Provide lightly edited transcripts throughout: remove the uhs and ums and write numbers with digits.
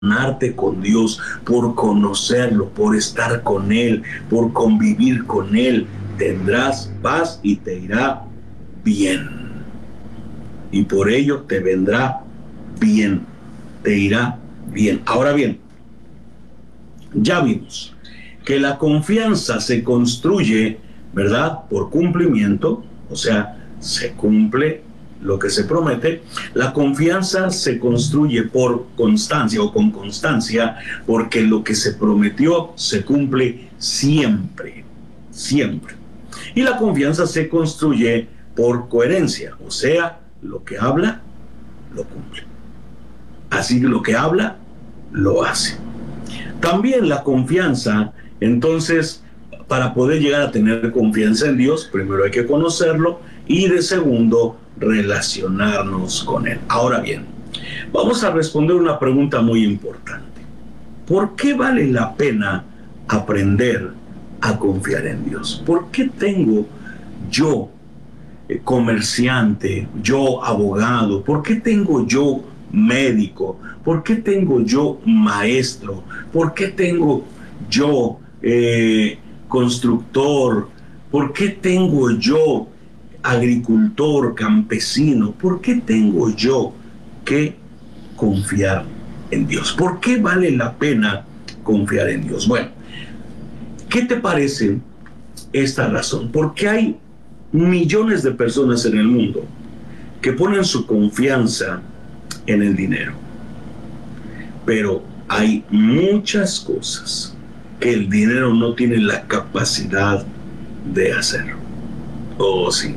relacionarte con Dios, por conocerlo, por estar con Él, por convivir con Él, tendrás paz y te irá bien. Y por ello te vendrá bien, te irá bien. Ahora bien, ya vimos que la confianza se construye, ¿verdad?, por cumplimiento, o sea, se cumple lo que se promete. La confianza se construye por constancia o con constancia, porque lo que se prometió se cumple siempre, siempre. Y la confianza se construye por coherencia, o sea, lo que habla, lo cumple. Así que lo que habla, lo hace. También la confianza, entonces, para poder llegar a tener confianza en Dios, primero hay que conocerlo y de segundo, relacionarnos con Él. Ahora bien, vamos a responder una pregunta muy importante. ¿Por qué vale la pena aprender a confiar en Dios? ¿Por qué tengo yo, comerciante, yo abogado, por qué tengo yo médico, por qué tengo yo maestro, por qué tengo yo constructor, por qué tengo yo agricultor, campesino, por qué tengo yo que confiar en Dios? ¿Por qué vale la pena confiar en Dios? Bueno, ¿qué te parece esta razón? Porque hay millones de personas en el mundo que ponen su confianza en el dinero, pero hay muchas cosas que el dinero no tiene la capacidad de hacer. Oh, sí.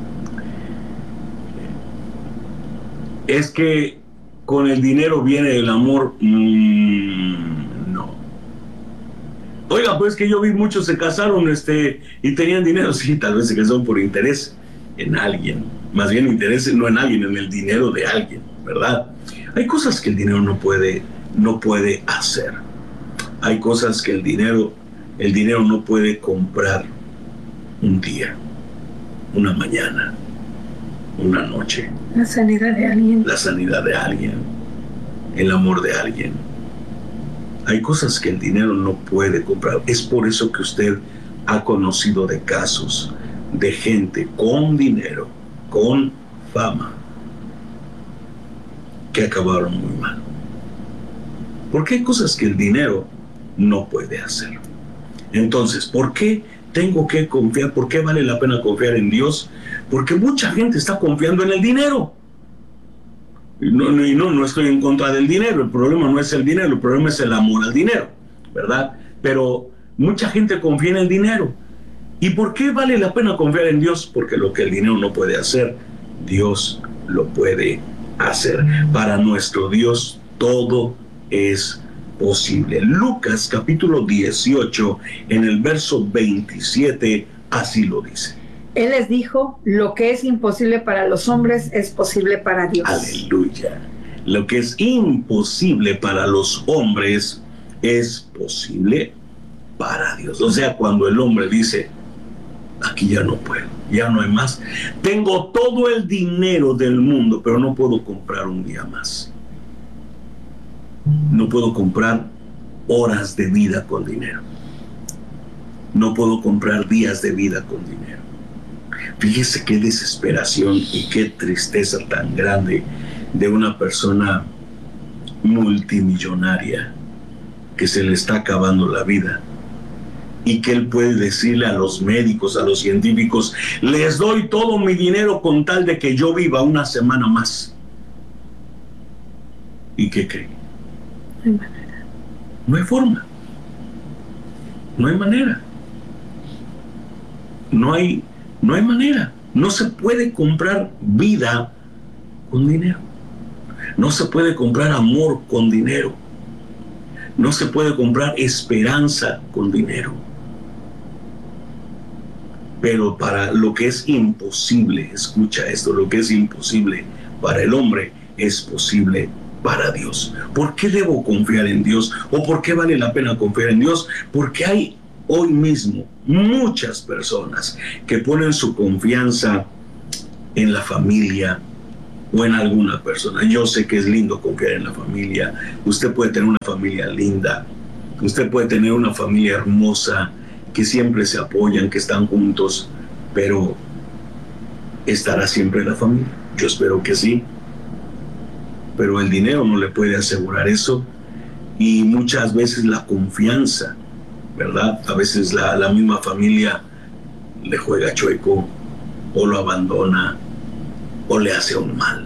Es que con el dinero viene el amor. No. Oiga, pues que yo vi muchos se casaron y tenían dinero. Sí, tal vez se casaron por interés en alguien. Más bien interés no en alguien, en el dinero de alguien, ¿verdad? Hay cosas que el dinero no puede hacer. Hay cosas que el dinero no puede comprar. Un día, una mañana, una noche. La sanidad de alguien. La sanidad de alguien. El amor de alguien. Hay cosas que el dinero no puede comprar. Es por eso que usted ha conocido de casos de gente con dinero, con fama, que acabaron muy mal. Porque hay cosas que el dinero no puede hacer. Entonces, ¿por qué tengo que confiar? ¿Por qué vale la pena confiar en Dios? Porque mucha gente está confiando en el dinero. No estoy en contra del dinero. El problema no es el dinero, el problema es el amor al dinero, ¿verdad? Pero mucha gente confía en el dinero. ¿Y por qué vale la pena confiar en Dios? Porque lo que el dinero no puede hacer, Dios lo puede hacer. Para nuestro Dios todo es posible. Lucas capítulo 18, en el verso 27, así lo dice. Él les dijo, lo que es imposible para los hombres es posible para Dios. Aleluya. Lo que es imposible para los hombres es posible para Dios. O sea, cuando el hombre dice, aquí ya no puedo, ya no hay más. Tengo todo el dinero del mundo, pero no puedo comprar un día más. No puedo comprar horas de vida con dinero. No puedo comprar días de vida con dinero. Fíjese qué desesperación y qué tristeza tan grande de una persona multimillonaria que se le está acabando la vida y que él puede decirle a los médicos, a los científicos, les doy todo mi dinero con tal de que yo viva una semana más. ¿Y qué creen? No hay manera. No hay forma. No hay manera. No hay manera. No se puede comprar vida con dinero. No se puede comprar amor con dinero. No se puede comprar esperanza con dinero. Pero para lo que es imposible, escucha esto, lo que es imposible para el hombre es posible para Dios. ¿Por qué debo confiar en Dios? ¿O por qué vale la pena confiar en Dios? Porque hay hoy mismo muchas personas que ponen su confianza en la familia, o en alguna persona. Yo sé que es lindo confiar en la familia. Usted puede tener una familia linda. Usted puede tener una familia hermosa, que siempre se apoyan, que están juntos, pero ¿estará siempre la familia? Yo espero que sí. Pero el dinero no le puede asegurar eso. Y muchas veces la confianza, ¿verdad? A veces la misma familia le juega chueco, o lo abandona, o le hace un mal.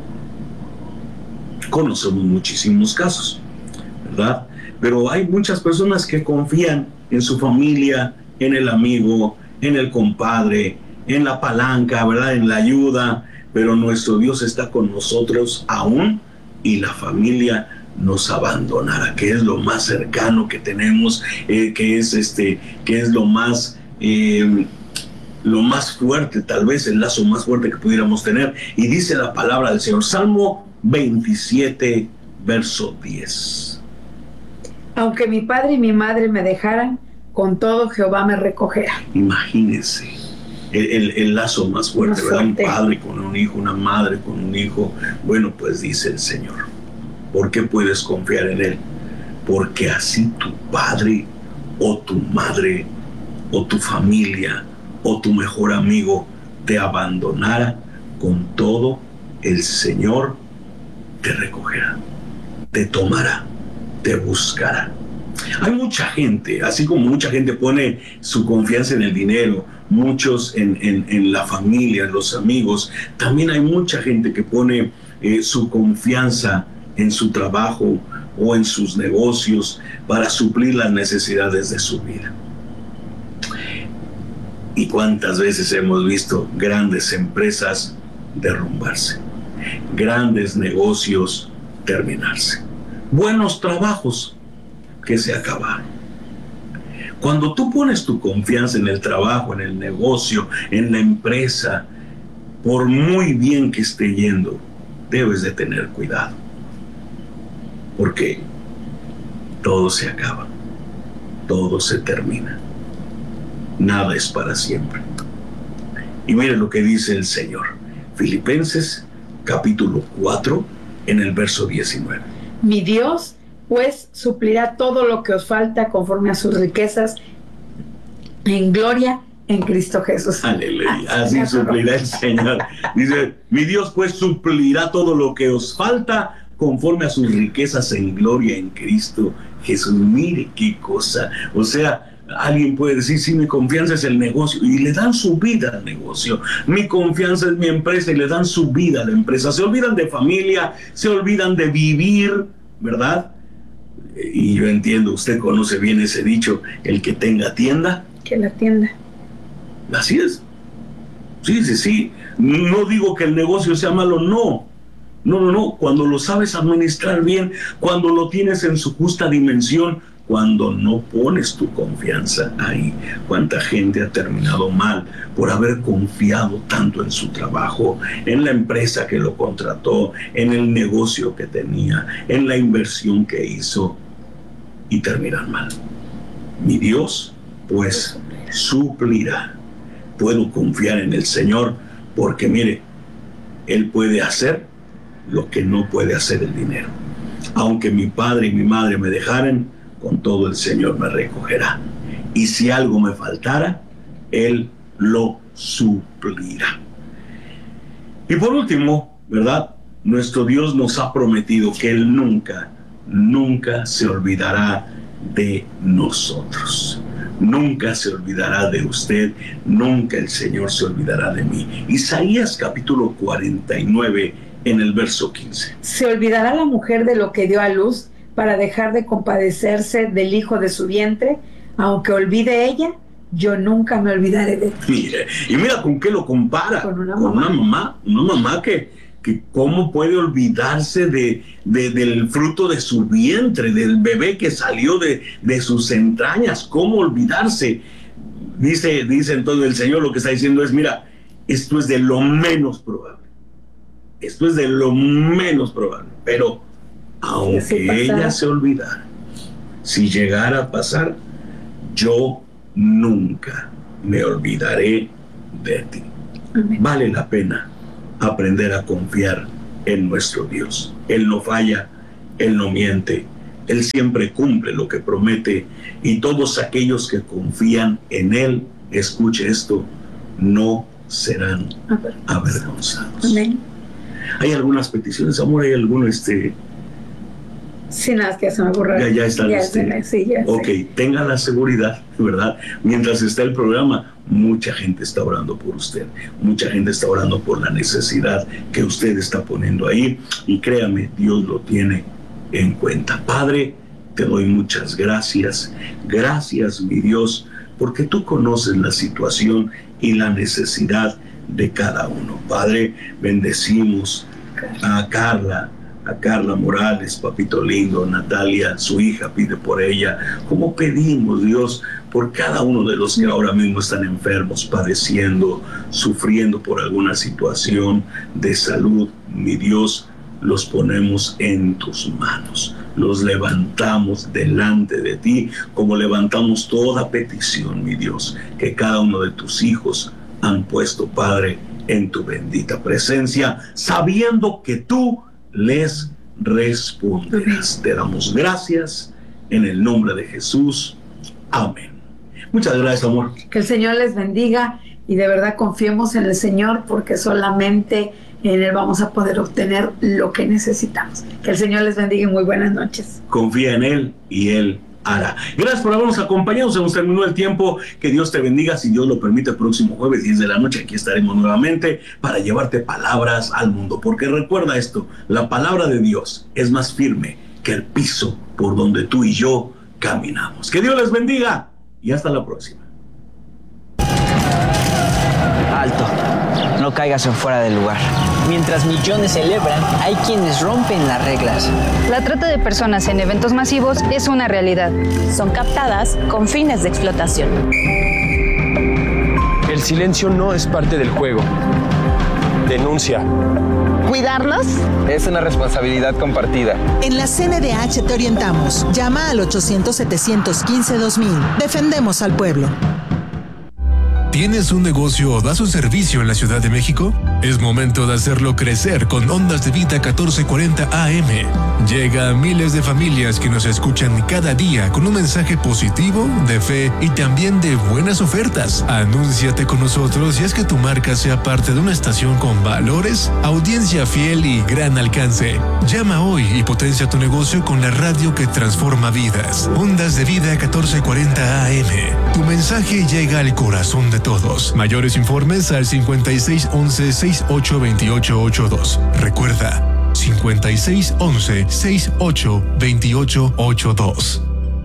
Conocemos muchísimos casos, ¿verdad? Pero hay muchas personas que confían en su familia, en el amigo, en el compadre, en la palanca, ¿verdad? En la ayuda, pero nuestro Dios está con nosotros aún, y la familia nos abandonará, que es lo más cercano que tenemos, que es lo más fuerte, tal vez el lazo más fuerte que pudiéramos tener. Y dice la palabra del Señor, Salmo 27, verso 10. Aunque mi padre y mi madre me dejaran, con todo Jehová me recogerá. Imagínense el lazo más fuerte, ¿verdad? Un padre con un hijo, una madre con un hijo. Bueno, pues dice el Señor, ¿por qué puedes confiar en Él? Porque así tu padre o tu madre o tu familia o tu mejor amigo te abandonara, con todo el Señor te recogerá, te tomará, te buscará. Hay mucha gente, así como mucha gente pone su confianza en el dinero, muchos en la familia, en los amigos, también hay mucha gente que pone su confianza en su trabajo o en sus negocios para suplir las necesidades de su vida. ¿Y cuántas veces hemos visto grandes empresas derrumbarse, grandes negocios terminarse, buenos trabajos que se acabaron? Cuando tú pones tu confianza en el trabajo, en el negocio, en la empresa, por muy bien que esté yendo, debes de tener cuidado, porque todo se acaba, todo se termina, nada es para siempre. Y mire lo que dice el Señor, Filipenses capítulo 4, en el verso 19. Mi Dios pues suplirá todo lo que os falta conforme a sus riquezas en gloria en Cristo Jesús. Aleluya, así suplirá el Señor. Dice, mi Dios pues suplirá todo lo que os falta conforme a sus riquezas en gloria en Cristo Jesús. Mire qué cosa. O sea, alguien puede decir, sí, mi confianza es el negocio, y le dan su vida al negocio. Mi confianza es mi empresa, y le dan su vida a la empresa. Se olvidan de familia, se olvidan de vivir, ¿verdad? Y yo entiendo, usted conoce bien ese dicho, el que tenga tienda, que la tienda. Así es. Sí. No digo que el negocio sea malo, no. No. Cuando lo sabes administrar bien, cuando lo tienes en su justa dimensión, cuando no pones tu confianza ahí. ¿Cuánta gente ha terminado mal por haber confiado tanto en su trabajo, en la empresa que lo contrató, en el negocio que tenía, en la inversión que hizo, y terminan mal? Mi Dios, pues, suplirá. Puedo confiar en el Señor porque, mire, Él puede hacer lo que no puede hacer el dinero. Aunque mi padre y mi madre me dejaran, con todo el Señor me recogerá. Y si algo me faltara, Él lo suplirá. Y por último, ¿verdad? Nuestro Dios nos ha prometido que Él nunca se olvidará de nosotros. Nunca se olvidará de usted, nunca el Señor se olvidará de mí. Isaías capítulo 49, en el verso 15. ¿Se olvidará la mujer de lo que dio a luz para dejar de compadecerse del hijo de su vientre? Aunque olvide ella, yo nunca me olvidaré de ti. Mire, y mira con qué lo compara. Con una mamá que cómo puede olvidarse del fruto de su vientre, del bebé que salió de sus entrañas. ¿Cómo olvidarse? Dice entonces el Señor, lo que está diciendo es, mira, esto es de lo menos probable. Esto es de lo menos probable. Pero aunque ella se olvidara, si llegara a pasar, yo nunca me olvidaré de ti. Amén. Vale la pena aprender a confiar en nuestro Dios. Él no falla, Él no miente, Él siempre cumple lo que promete, y todos aquellos que confían en Él, escuche esto, no serán avergonzados. Amén. ¿Hay algunas peticiones, amor? ¿Hay alguno Sí, nada, que se me ocurre. Ya está. Sí, ya ok, tenga la seguridad, ¿verdad? Mientras está el programa, mucha gente está orando por usted. Mucha gente está orando por la necesidad que usted está poniendo ahí. Y créame, Dios lo tiene en cuenta. Padre, te doy muchas gracias. Gracias, mi Dios, porque tú conoces la situación y la necesidad de cada uno. Padre, bendecimos a Carla Morales, papito lindo. Natalia, su hija, pide por ella, como pedimos, Dios, por cada uno de los que ahora mismo están enfermos, padeciendo, sufriendo por alguna situación de salud. Mi Dios, los ponemos en tus manos, los levantamos delante de ti, como levantamos toda petición, mi Dios, que cada uno de tus hijos han puesto, Padre, en tu bendita presencia, sabiendo que tú les responderás. Te damos gracias en el nombre de Jesús. Amén. Muchas gracias, amor. Que el Señor les bendiga y de verdad confiemos en el Señor, porque solamente en Él vamos a poder obtener lo que necesitamos. Que el Señor les bendiga y muy buenas noches. Confía en Él y Él hará. Gracias por habernos acompañado. Se nos terminó el tiempo. Que Dios te bendiga. Si Dios lo permite, el próximo jueves 10 de la noche aquí estaremos nuevamente para llevarte palabras al mundo, porque recuerda esto: la palabra de Dios es más firme que el piso por donde tú y yo caminamos. Que Dios les bendiga y hasta la próxima. Alto, no caigas en fuera del lugar. Mientras millones celebran, hay quienes rompen las reglas. La trata de personas en eventos masivos es una realidad. Son captadas con fines de explotación. El silencio no es parte del juego. Denuncia. ¿Cuidarnos? Es una responsabilidad compartida. En la CNDH te orientamos. Llama al 800-715-2000. Defendemos al pueblo. ¿Tienes un negocio o das un servicio en la Ciudad de México? Es momento de hacerlo crecer con Ondas de Vida 1440 AM. Llega a miles de familias que nos escuchan cada día con un mensaje positivo, de fe y también de buenas ofertas. Anúnciate con nosotros y haz que tu marca sea parte de una estación con valores, audiencia fiel y gran alcance. Llama hoy y potencia tu negocio con la radio que transforma vidas. Ondas de Vida 1440 AM. Tu mensaje llega al corazón de todos. Mayores informes al 5611-682882. Recuerda, 5611-682882.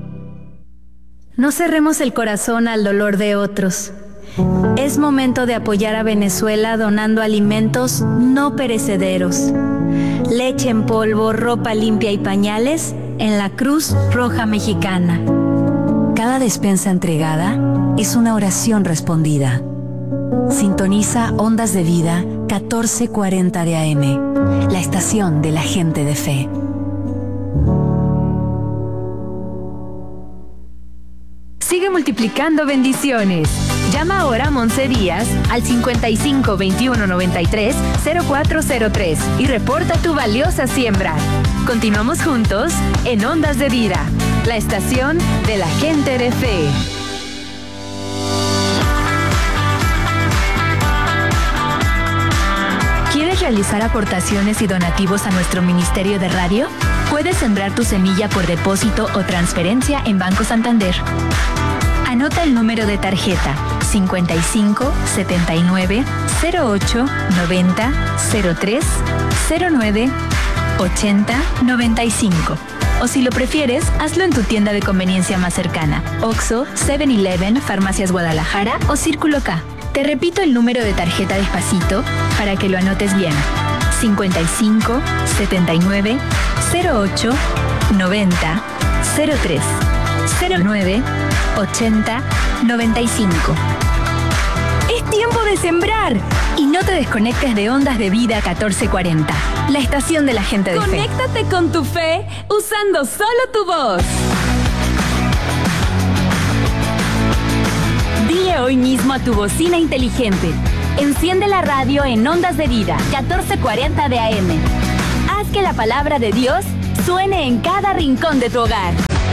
No cerremos el corazón al dolor de otros. Es momento de apoyar a Venezuela donando alimentos no perecederos. Leche en polvo, ropa limpia y pañales en la Cruz Roja Mexicana. Cada despensa entregada es una oración respondida. Sintoniza Ondas de Vida 1440 de AM, la estación de la gente de fe. Sigue multiplicando bendiciones. Llama ahora a Monse Díaz al 55 21 93 0403 y reporta tu valiosa siembra. Continuamos juntos en Ondas de Vida, la estación de la gente de fe. ¿Quieres realizar aportaciones y donativos a nuestro Ministerio de Radio? Puedes sembrar tu semilla por depósito o transferencia en Banco Santander. Anota el número de tarjeta 55 79 08 90 03 09 80 95. O si lo prefieres, hazlo en tu tienda de conveniencia más cercana: Oxxo, 7-Eleven, Farmacias Guadalajara o Círculo K. Te repito el número de tarjeta despacito para que lo anotes bien: 55 79 08 90 03 09 80 95. ¡Es tiempo de sembrar! Y no te desconectes de Ondas de Vida 1440, la estación de la gente de fe. Conéctate con tu fe usando solo tu voz. Dile hoy mismo a tu bocina inteligente: enciende la radio en Ondas de Vida 1440 de AM. que la palabra de Dios suene en cada rincón de tu hogar.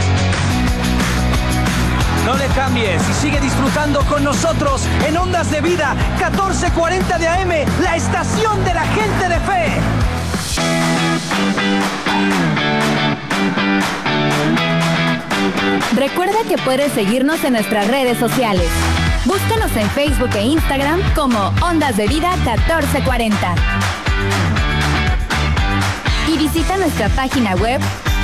No le cambies y sigue disfrutando con nosotros en Ondas de Vida 1440 de AM, la estación de la gente de fe. Recuerda que puedes seguirnos en nuestras redes sociales. Búscanos en Facebook e Instagram como Ondas de Vida 1440. Y visita nuestra página web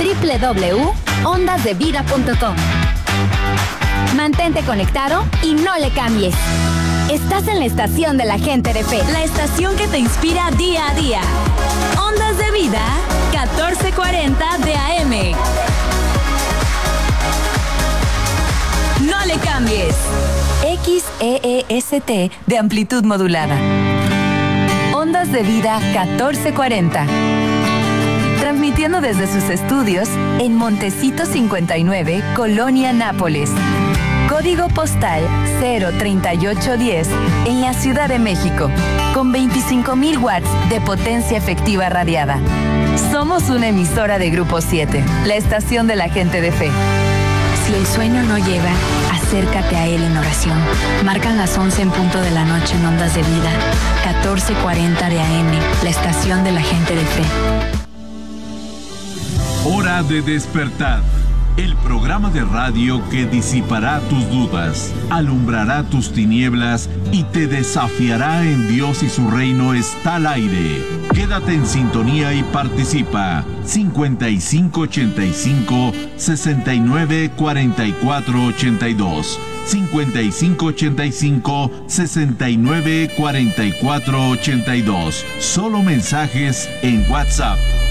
www.ondasdevida.com. Mantente conectado y no le cambies. Estás en la estación de la gente de fe. La estación que te inspira día a día. Ondas de Vida 1440 de AM. No le cambies. XEEST de amplitud modulada. Ondas de Vida 1440. Transmitiendo desde sus estudios en Montecito 59, Colonia Nápoles. Código postal 03810 en la Ciudad de México, con 25,000 watts de potencia efectiva radiada. Somos una emisora de Grupo 7, la estación de la gente de fe. Si el sueño no llega, acércate a él en oración. Marcan las 11 en punto de la noche en Ondas de Vida, 1440 de AM, la estación de la gente de fe. Hora de despertar. El programa de radio que disipará tus dudas, alumbrará tus tinieblas y te desafiará en Dios y su reino está al aire. Quédate en sintonía y participa. 5585 69 44 82. 5585 69 44 82. Solo mensajes en WhatsApp.